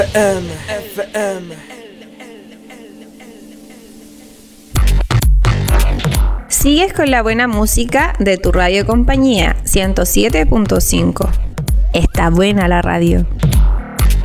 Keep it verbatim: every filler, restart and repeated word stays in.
M, F M. Sigues con la buena música de tu radio compañía ciento siete punto cinco. Está buena la radio.